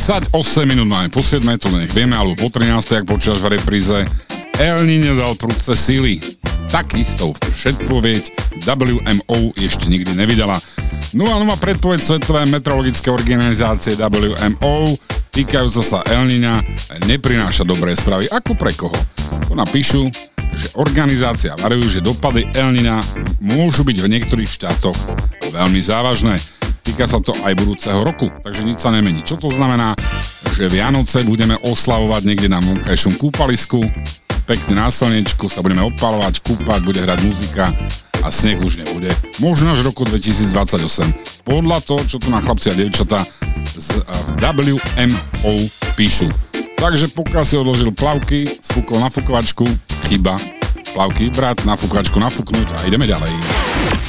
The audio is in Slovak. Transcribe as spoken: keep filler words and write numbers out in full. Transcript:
dvadsaťosem minút máme po siedmej, to nech vieme, alebo po trinástej, ak počúvaš v repríze. El Niño dal prudce síly. Takisto predpoveď W M O ešte nikdy nevydala. No a nová predpoveď Svetovej meteorologické organizácie W M O týkajúca sa El Niña neprináša dobré správy. Ako pre koho? To napíšu, že organizácia varujú, že dopady El Niña môžu byť v niektorých štátoch veľmi závažné. Týka sa to aj budúceho roku, takže nič sa nemení. Čo to znamená? Že Vianoce budeme oslavovať niekde na vonkajšom kúpalisku, pekne na slnečku sa budeme odpalovať, kúpať, bude hrať muzika a sneh už nebude. Možno až roku dvetisícdvadsaťosem. Podľa toho, čo tu na chlapci a dievčatá z W M O píšu. Takže pokiaľ si odložil plavky, sfúkol na fukovačku, chyba, plavky brať, na fukovačku nafúknuť a ideme ďalej.